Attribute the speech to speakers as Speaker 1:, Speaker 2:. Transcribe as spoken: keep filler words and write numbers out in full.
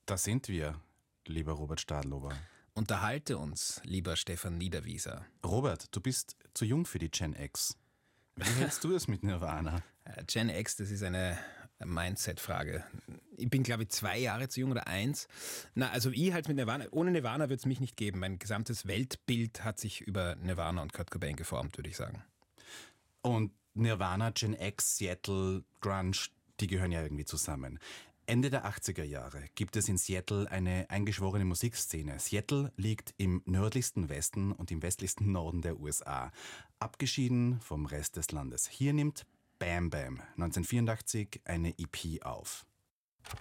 Speaker 1: Da sind wir, lieber Robert Stadlober.
Speaker 2: Unterhalte uns, lieber Stefan Niederwieser.
Speaker 1: Robert, du bist zu jung für die Gen X. Wie hältst du es mit Nirvana?
Speaker 2: Gen X, das ist eine Mindset-Frage. Ich bin, glaube ich, zwei Jahre zu jung oder eins. Na, also ich halt mit Nirvana. Ohne Nirvana wird es mich nicht geben. Mein gesamtes Weltbild hat sich über Nirvana und Kurt Cobain geformt, würde ich sagen.
Speaker 1: Und Nirvana, Gen X, Seattle, Grunge, die gehören ja irgendwie zusammen. Ende der achtziger Jahre gibt es in Seattle eine eingeschworene Musikszene. Seattle liegt im nördlichsten Westen und im westlichsten Norden der U S A, abgeschieden vom Rest des Landes. Hier nimmt Bam Bam neunzehnhundertvierundachtzig eine E P auf.